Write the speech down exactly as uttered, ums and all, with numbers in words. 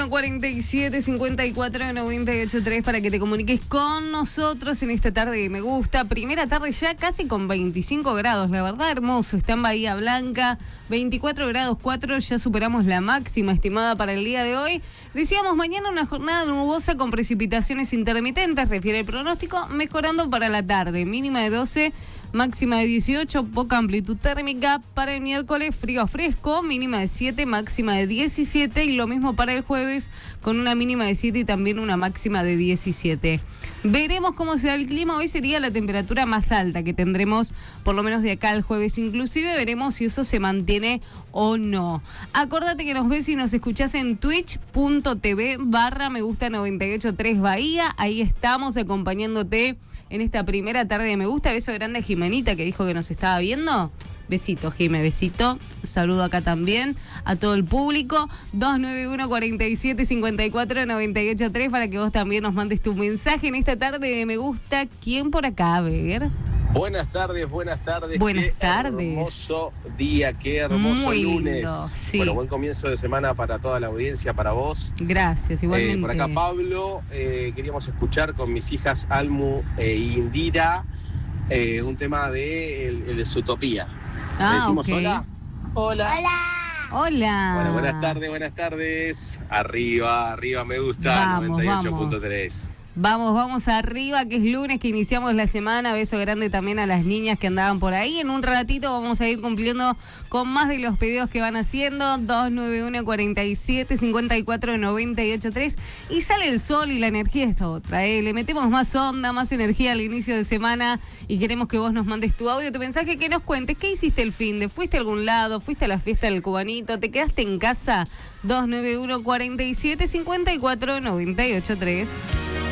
cuarenta y siete, cincuenta y cuatro, noventa y ocho, tres para que te comuniques con nosotros en esta tarde de Me Gusta. Primera tarde ya casi con veinticinco grados, la verdad hermoso. Está en Bahía Blanca, veinticuatro grados cuatro, ya superamos la máxima estimada para el día de hoy. Decíamos mañana una jornada nubosa con precipitaciones intermitentes, refiere el pronóstico, mejorando para la tarde. Mínima de doce, máxima de dieciocho, poca amplitud térmica. Para el miércoles frío a fresco, mínima de siete, máxima de diecisiete, y lo mismo para el jueves con una mínima de siete y también una máxima de diecisiete. Veremos cómo será el clima. Hoy sería la temperatura más alta que tendremos, por lo menos de acá al jueves inclusive. Veremos si eso se mantiene o no. Acordate que nos ves y nos escuchás en twitch.tv barra me gusta noventa y ocho tres Bahía. Ahí estamos acompañándote en esta primera tarde de Me Gusta. Beso grande a Jimenita, que dijo que nos estaba viendo. Besito, Jime, besito. Saludo acá también a todo el público. dos nueve uno, cuarenta y siete, cincuenta y cuatro, noventa y ocho, tres para que vos también nos mandes tu mensaje en esta tarde de Me Gusta. ¿Quién por acá? A ver. Buenas tardes, buenas tardes. Buenas qué tardes. Hermoso día, qué hermoso Muy lunes. lindo, sí. Bueno, buen comienzo de semana para toda la audiencia, para vos. Gracias, igualmente. Eh, por acá Pablo, eh, queríamos escuchar con mis hijas Almu e Indira eh, un tema de, el, el de Zootopia. Ah, ¿Le decimos ok. hola? Hola. Hola. Bueno, buenas tardes, buenas tardes. Arriba, arriba me gusta, Vamos, noventa y ocho punto vamos. tres. Vamos, vamos arriba, que es lunes, que iniciamos la semana. Beso grande también a las niñas que andaban por ahí. En un ratito vamos a ir cumpliendo con más de los pedidos que van haciendo. dos nueve uno, cuarenta y siete, cincuenta y cuatro, noventa y ocho, tres. Y sale el sol y la energía está otra, ¿eh? Le metemos más onda, más energía al inicio de semana y queremos que vos nos mandes tu audio, tu mensaje, que nos cuentes qué hiciste el fin de. ¿Fuiste a algún lado? ¿Fuiste a la fiesta del cubanito? ¿Te quedaste en casa? dos nueve uno, cuarenta y siete, cincuenta y cuatro, noventa y ocho, tres.